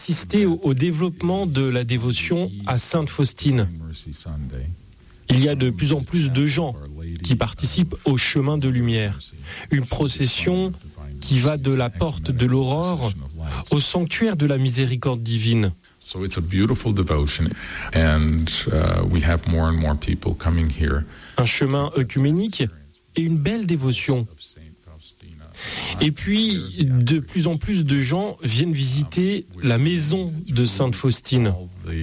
assister au développement de la dévotion à Sainte Faustine. Il y a de plus en plus de gens qui participent au chemin de lumière. Une procession qui va de la porte de l'aurore au sanctuaire de la miséricorde divine. So it's a beautiful devotion, and we have more and more people coming here. Un chemin œcuménique et une belle dévotion. Et puis, de plus en plus de gens viennent visiter la maison de Sainte Faustine.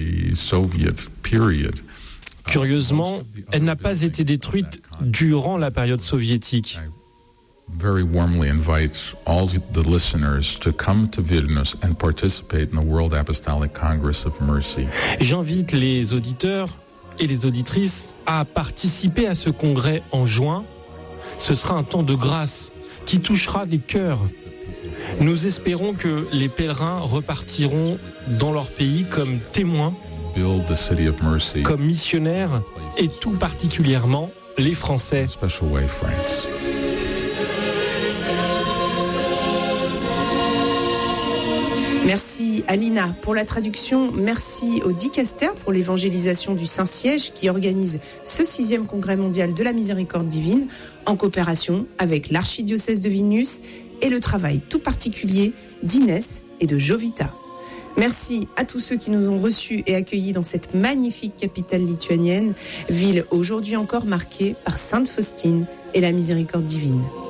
Curieusement, elle n'a pas été détruite durant la période soviétique. Very warmly invite all the listeners to come to Vilnius and participate in the World Apostolic Congress of Mercy. J'invite les auditeurs et les auditrices à participer à ce congrès en juin. Ce sera un temps de grâce qui touchera les cœurs. Nous espérons que les pèlerins repartiront dans leur pays comme témoins, comme missionnaires et tout particulièrement les Français. Merci Alina pour la traduction, merci au Dicaster pour l'évangélisation du Saint-Siège qui organise ce 6e congrès mondial de la miséricorde divine en coopération avec l'archidiocèse de Vilnius et le travail tout particulier d'Inès et de Jovita. Merci à tous ceux qui nous ont reçus et accueillis dans cette magnifique capitale lituanienne, ville aujourd'hui encore marquée par Sainte Faustine et la miséricorde divine.